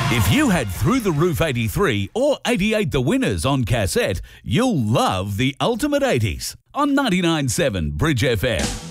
If you had Through the Roof 83 or 88 The Winners on cassette, you'll love the Ultimate 80s on 99.7 Bridge FM.